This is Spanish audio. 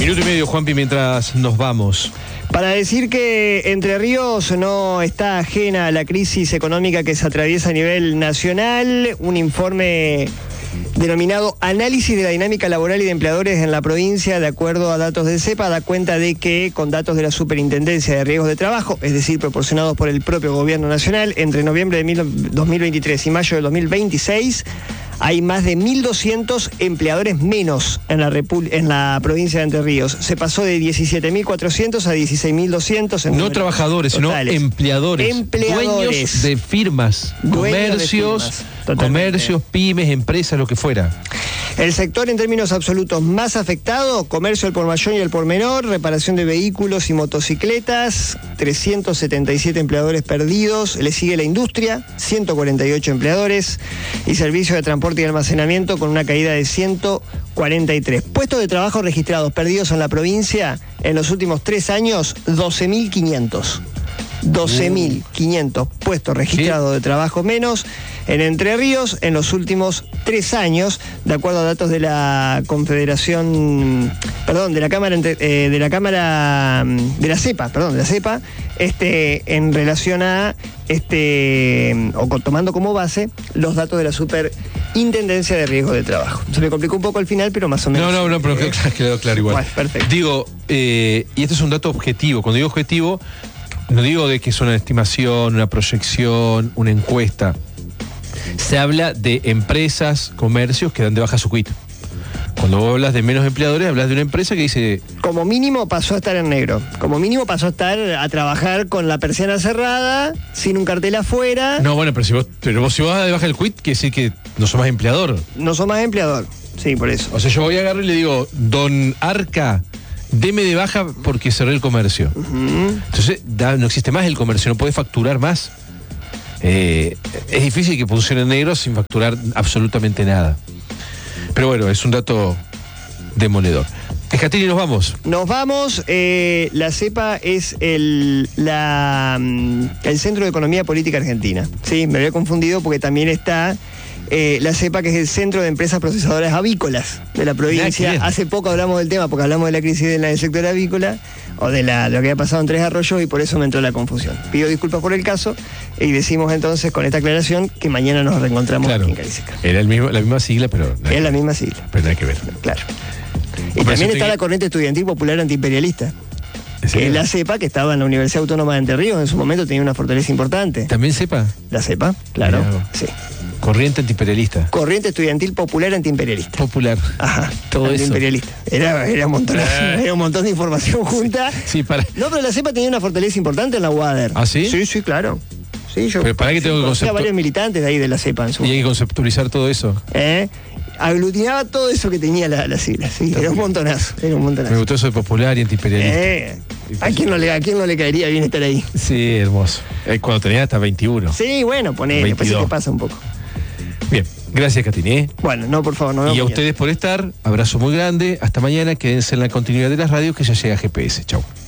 Minuto y medio, Juanpi, mientras nos vamos. Para decir que Entre Ríos no está ajena a la crisis económica que se atraviesa a nivel nacional, un informe denominado Análisis de la dinámica laboral y de empleadores en la provincia, de acuerdo a datos del CEPA, da cuenta de que, con datos de la Superintendencia de Riesgos de Trabajo, es decir, proporcionados por el propio Gobierno Nacional, entre noviembre de 2023 y mayo de 2026, hay más de 1.200 empleadores menos en la provincia de Entre Ríos. Se pasó de 17.400 a 16.200. No trabajadores, totales, sino empleadores. Dueños de firmas, comercios, pymes, empresas, lo que fuera. El sector en términos absolutos más afectado: comercio al por mayor y al por menor, reparación de vehículos y motocicletas, 377 empleadores perdidos. Le sigue la industria, 148 empleadores, y servicios de transporte y almacenamiento con una caída de 143. Puestos de trabajo registrados perdidos en la provincia en los últimos 3 años, 12.500. 12.500 puestos registrados de trabajo menos en Entre Ríos en los últimos 3 años, de acuerdo a datos de la Confederación, de la CEPA, en relación a tomando como base los datos de la Superintendencia de Riesgos de Trabajo. Se me complicó un poco al final, pero más o menos. No, pero quedó claro igual. Bueno, perfecto. Digo, y este es un dato objetivo. Cuando digo objetivo, no digo de que es una estimación, una proyección, una encuesta. Se habla de empresas, comercios que dan de baja su quit. Cuando vos hablas de menos empleadores, hablas de una empresa que dice... Como mínimo pasó a estar en negro. Como mínimo pasó a estar a trabajar con la persiana cerrada, sin un cartel afuera. No, bueno, pero si vos vas de baja el quit, quiere decir que no sos más empleador. No sos más empleador, sí, por eso. O sea, yo voy a agarrar y le digo, don Arca, deme de baja porque cerré el comercio. Entonces, no existe más el comercio, no podés facturar más. Es difícil que funcione en negro sin facturar absolutamente nada. Pero bueno, es un dato demoledor. Escatini, nos vamos. Nos vamos. La CEPA es el Centro de Economía Política Argentina. Sí, me había confundido porque también está la CEPA, que es el Centro de Empresas Procesadoras Avícolas de la provincia. Hace poco hablamos del tema porque hablamos de la crisis en el sector avícola, o de lo que había pasado en Tres Arroyos, y por eso me entró la confusión. Pido disculpas por el caso y decimos entonces, con esta aclaración, que mañana nos reencontramos aquí en Cariseca. Era la misma sigla, pero... Es la misma sigla. Pero nada que ver. Claro. Y también está la Corriente Estudiantil Popular Antiimperialista, que es la CEPA, que estaba en la Universidad Autónoma de Entre Ríos. En su momento tenía una fortaleza importante. ¿También CEPA? La CEPA, claro. Sí. Corriente antiimperialista. Corriente Estudiantil Popular Antiimperialista. Popular. Ajá. Todo antiimperialista. Era un montón, era un montón de información junta. Sí, No, pero la CEPA tenía una fortaleza importante en la UADER. ¿Ah, sí? Sí, claro. Sí, pero para qué tengo que conceptualizar. Varios militantes de ahí de la CEPA. Y hay que conceptualizar todo eso. Aglutinaba todo eso que tenía la sigla. Sí, era un montonazo. Me gustó eso de popular y antiimperialista. ¿A quién no le caería bien estar ahí? Sí, hermoso. Cuando tenía hasta 21. Sí, bueno, después se te pasa un poco. Bien, gracias, Catini. Bueno, no, por favor, no. Y a ustedes por estar, abrazo muy grande, hasta mañana, quédense en la continuidad de las radios que ya llega GPS. Chau.